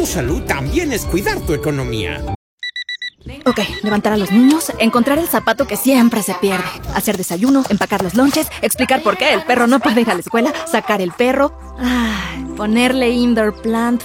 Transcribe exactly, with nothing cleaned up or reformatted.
tu salud también es cuidar tu economía. Ok, levantar a los niños, encontrar el zapato que siempre se pierde, hacer desayuno, empacar los lonches, explicar por qué el perro no puede ir a la escuela, sacar el perro, ay, ponerle indoor plant,